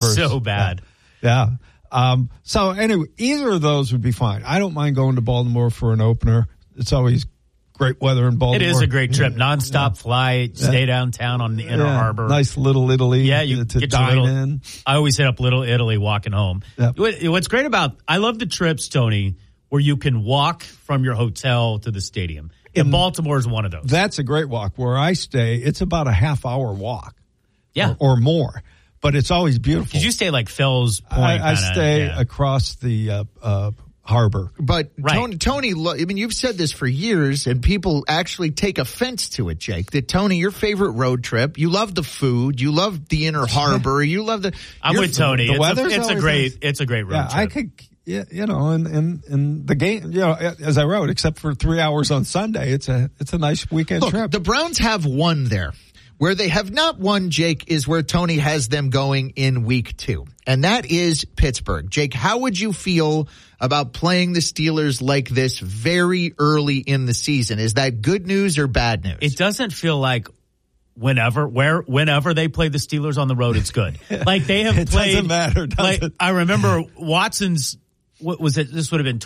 first. So bad. Yeah. So anyway, either of those would be fine. I don't mind going to Baltimore for an opener. It's always great weather in Baltimore. It is a great trip. Nonstop flight, stay downtown on the Inner Harbor. Nice Little Italy. Yeah, you to get dine in. I always hit up Little Italy walking home. Yep. What's great I love the trips, Tony, where you can walk from your hotel to the stadium. And Baltimore is one of those. That's a great walk. Where I stay, it's about a half-hour walk. Yeah. Or more. But it's always beautiful. Did you stay like Fells Point? I stay across the harbor. But Tony, I mean, you've said this for years, and people actually take offense to it, Jake. That Tony, your favorite road trip, you love the food, you love the Inner Harbor, you love the. I'm with Tony. The weather's it's a great road trip. I could, in the game, as I wrote, except for 3 hours on Sunday, it's a nice weekend trip. The Browns have won there. Where they have not won, Jake, is where Tony has them going in week 2. And that is Pittsburgh. Jake, how would you feel about playing the Steelers like this very early in the season? Is that good news or bad news? It doesn't feel like whenever they play the Steelers on the road, it's good. Like they have it played. Doesn't matter, does it? I remember Watson's, what was it? This would have been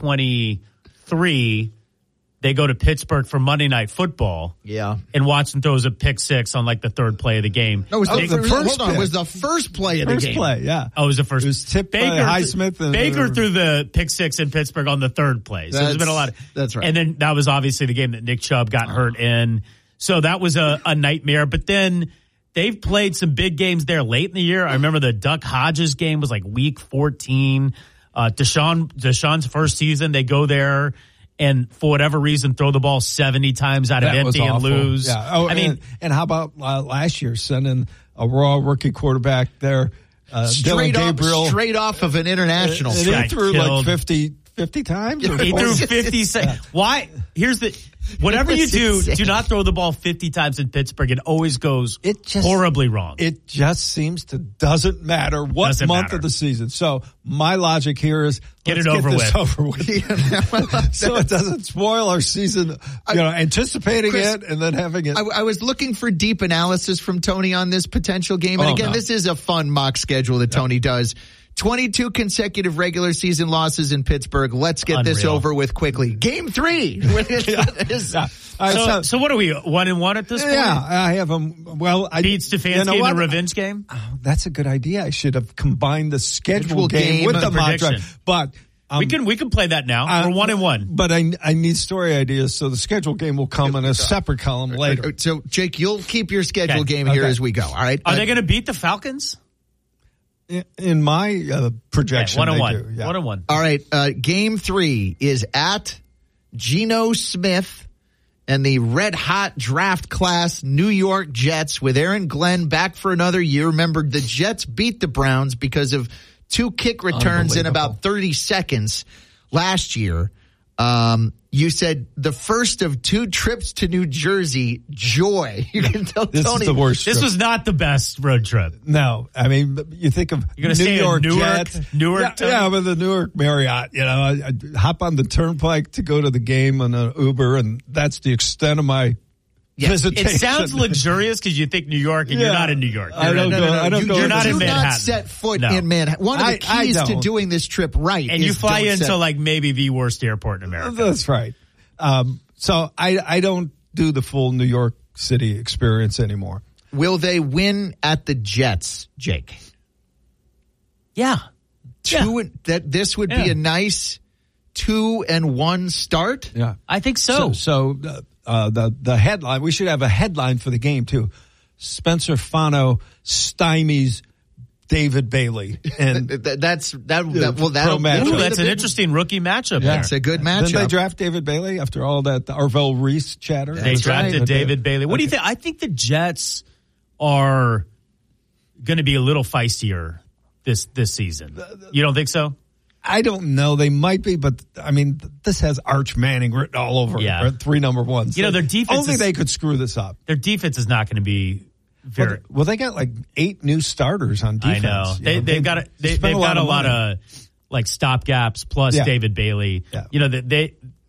2023. They go to Pittsburgh for Monday Night Football. Yeah. And Watson throws a pick six on like the third play of the game. No, it was it was the first play of the game. First play, yeah. Oh, it was the first. It was tipped by Highsmith. Baker threw the pick six in Pittsburgh on the third play. So there's been a lot. That's right. And then that was obviously the game that Nick Chubb got hurt in. So that was a nightmare. But then they've played some big games there late in the year. I remember the Duck Hodges game was like week 14. Deshaun's first season, they go there and for whatever reason throw the ball 70 times out of empty and lose. Yeah. Oh, I mean, and how about last year sending a raw rookie quarterback there, Dylan Gabriel, straight off of an international. And he threw like 50 times. He threw 50. Why? Here's the. Whatever you do not throw the ball 50 times in Pittsburgh. It always goes horribly wrong. It just seems to doesn't matter what month of the season. So my logic here is get it over with. So it doesn't spoil our season, anticipating Chris, it and then having it. I was looking for deep analysis from Tony on this potential game. And this is a fun mock schedule that Tony does. 22 consecutive regular season losses in Pittsburgh. Let's get this over with quickly. Game 3. So what are we, 1-1 at this point? Yeah, I have them. Well, beat Stefanski in the revenge game? Oh, that's a good idea. I should have combined the schedule game with the mock draft. But we can play that now. We're 1-1. But I need story ideas, so the schedule game will come in a separate column later. So, Jake, you'll keep your schedule game here as we go, all right? Are they going to beat the Falcons? In my projection, 1-1. Yeah. 1-1. All right, game 3 is at Geno Smith and the red-hot draft class New York Jets with Aaron Glenn back for another year. Remember, the Jets beat the Browns because of 2 kick returns in about 30 seconds last year. You said the first of 2 trips to New Jersey, joy. You can tell this Tony. Is the worst this trip. was not the best road trip. No, I mean, you think of You're gonna New York Jets. Newark. Yeah, but the Newark Marriott, I hop on the turnpike to go to the game on an Uber, and that's the extent of my visitation. It sounds luxurious because you think New York, and you're not in New York. I don't go. You're not in Manhattan. Not set foot in Manhattan. One of the keys to doing this trip right, and you fly into like maybe the worst airport in America. That's right. So I don't do the full New York City experience anymore. Will they win at the Jets, Jake? Yeah. This would be a nice 2-1 start? Yeah. I think so. So the headline, we should have a headline for the game too. Spencer Fano stymies David Bailey, and that's an interesting rookie matchup. Yeah. It's a good matchup. Didn't they draft David Bailey after all that Arvell Reese chatter? They drafted David Bailey. What do you think? I think the Jets are going to be a little feistier this season. You don't think so? I don't know. They might be, but I mean, this has Arch Manning written all over it. Yeah. 3 number ones. Their defense only they could screw this up. Their defense is not going to be. Well, they got like 8 new starters on defense. I know. They've got a lot of like stopgaps plus David Bailey. Yeah.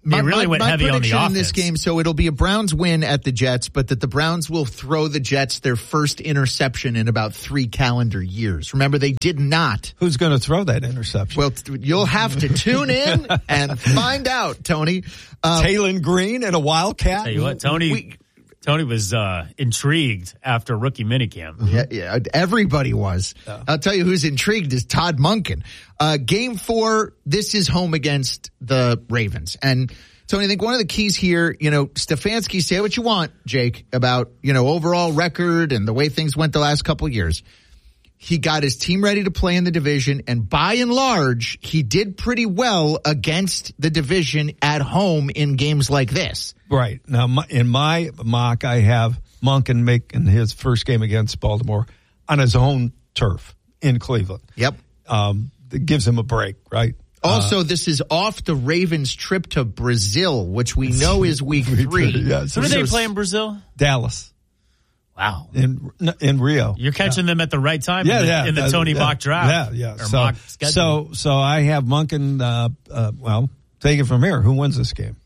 They really went my heavy on the prediction offense in this game, so it'll be a Browns win at the Jets, but that the Browns will throw the Jets their first interception in about 3 calendar years. Remember, they did not. Who's going to throw that interception? Well, you'll have to tune in and find out, Tony. Taylon Green and a Wildcat? Tell you what, Tony was intrigued after rookie minicamp. Yeah, everybody was. I'll tell you who's intrigued is Todd Monken. Game 4, this is home against the Ravens. And Tony, I think one of the keys here, Stefanski, say what you want, Jake, about, overall record and the way things went the last couple of years. He got his team ready to play in the division, and by and large, he did pretty well against the division at home in games like this. Right. Now, in my mock, I have Monken making his first game against Baltimore on his own turf in Cleveland. Yep. It gives him a break, right? Also, this is off the Ravens' trip to Brazil, which we know is week 3. Yeah, Who do they play in Brazil? Dallas. Wow. In Rio. You're catching them at the right time in the Tony mock draft. Yeah. Or mock schedule. So I have Monken, take it from here. Who wins this game?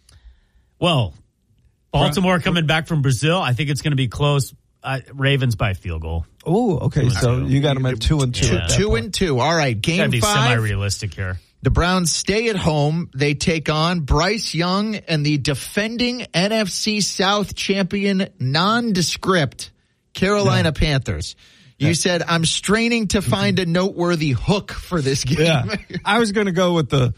Well, Baltimore coming back from Brazil. I think it's going to be close. Ravens by field goal. Oh, okay. So you got them at 2-2. Yeah. 2-2. All right. Game Gotta be 5. semi-realistic here. The Browns stay at home. They take on Bryce Young and the defending NFC South champion, nondescript Carolina Panthers. You said, I'm straining to find a noteworthy hook for this game. Yeah. I was going to go with the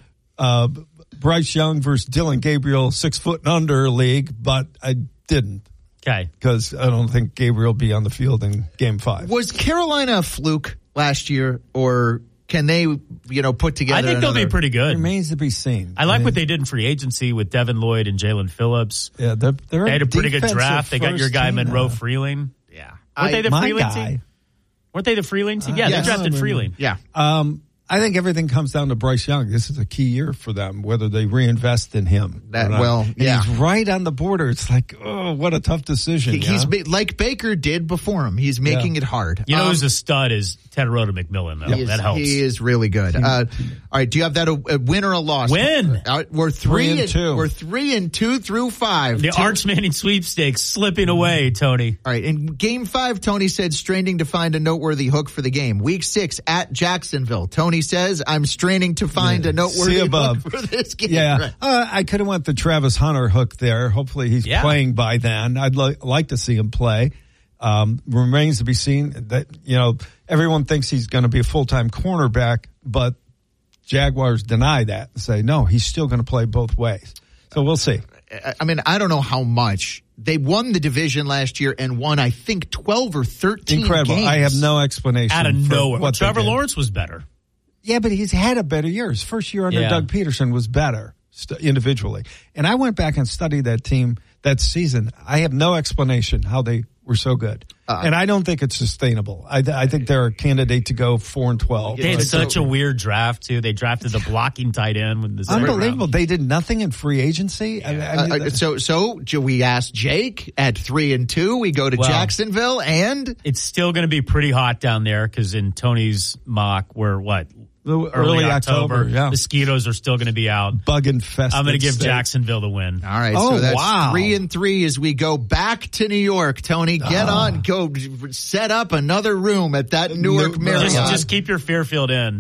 Bryce Young versus Dylan Gabriel 6 foot and under league, but I didn't. Okay. Because I don't think Gabriel will be on the field in game 5. Was Carolina a fluke last year, or can they, put together I think they'll be pretty good. Remains to be seen. I like what they did in free agency with Devin Lloyd and Jalen Phillips. Yeah, they had a pretty good draft. They got your guy Monroe Freeling. Yeah. Weren't they the my Freeling guy. team? Weren't they the Freeling team? Yeah, yes. they drafted Freeling. Yeah. I think everything comes down to Bryce Young. This is a key year for them, whether they reinvest in him. He's right on the border. It's like, oh, what a tough decision. He's like Baker did before him. He's making it hard. Who's a stud is Tedroda McMillan, though. That helps. He is really good. All right, do you have that a win or a loss? Win. We're 3-2. We're 3-2 through 5. The Arch Manning sweepstakes slipping away, Tony. All right, in game 5, Tony said straining to find a noteworthy hook for the game. Week 6 at Jacksonville. Tony says, I'm straining to find a noteworthy hook for this game. Yeah, right. I could have went the Travis Hunter hook there. Hopefully he's playing by then. I'd like to see him play. Remains to be seen that, everyone thinks he's going to be a full-time cornerback, but Jaguars deny that and say, no, he's still going to play both ways. So we'll see. I mean, I don't know how much. They won the division last year and won, I think, 12 or 13 Incredible. games. I have no explanation. Out of nowhere. What Trevor Lawrence was better. Yeah, but he's had a better year. His first year under Doug Peterson was better individually. And I went back and studied that team that season. I have no explanation how they were so good. And I don't think it's sustainable. I think they're a candidate to go 4-12. They had such a weird draft, too. They drafted the blocking tight end. With the unbelievable. They did nothing in free agency. Yeah. So we asked Jake at 3-2. We go to Jacksonville, and it's still going to be pretty hot down there because in Tony's mock, we're early October. Yeah. Mosquitoes are still going to be out. Bug infested. I'm going to give Jacksonville the win. All right. So that's 3-3 as we go back to New York. Tony, get on. Go set up another room at that Newark Marriott. Just keep your Fairfield Inn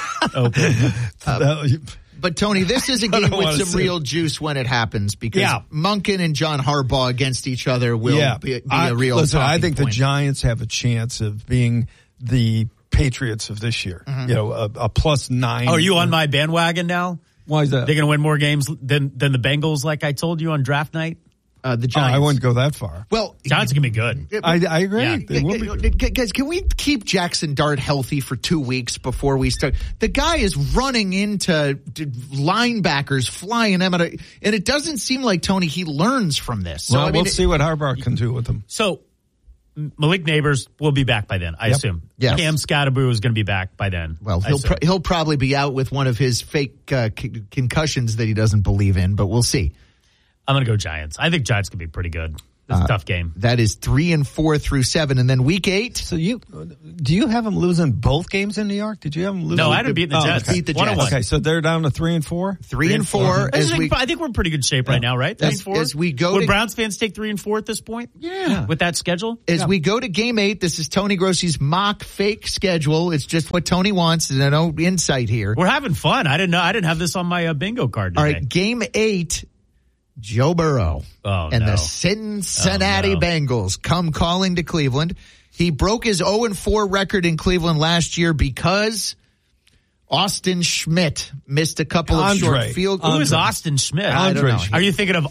open. But, Tony, this is a game with some real juice when it happens because Monken and John Harbaugh against each other will be a real I think point. The Giants have a chance of being the Patriots of this year. Mm-hmm. A +9. Oh, are you on my bandwagon now? Why is that? They're going to win more games than the Bengals, like I told you on draft night? The Giants. I wouldn't go that far. Well, Giants are going to be good. I agree. Yeah. They will be good. Guys, can we keep Jackson Dart healthy for 2 weeks before we start? The guy is running into linebackers, flying them, and it doesn't seem like, Tony, he learns from this. So, we'll see what Harbaugh can do with them. So, Malik Neighbors will be back by then, I assume. Yes. Cam Scatterboo is going to be back by then. Well, he'll probably be out with one of his fake concussions that he doesn't believe in, but we'll see. I'm going to go Giants. I think Giants can be pretty good. It's a tough game. That is 3-4 through 7. And then week 8. So do you have them losing both games in New York? Did you have them losing? No, I had to beat the Jets. Beat the Jets. 1-1. Okay, so they're down to 3-4? 3-4. I think we're in pretty good shape right now, right? 3-4. As we go Would Browns fans take 3-4 at this point? Yeah. With that schedule? As we go to game 8, this is Tony Grossi's mock fake schedule. It's just what Tony wants. There's no insight here. We're having fun. I didn't know. I didn't have this on my bingo card today. All right, game 8, Joe Burrow and the Cincinnati Bengals come calling to Cleveland. He broke his 0-4 record in Cleveland last year because Austin Schmidt missed a couple of short field goals. Who is Austin Schmidt? I don't know. Are you thinking of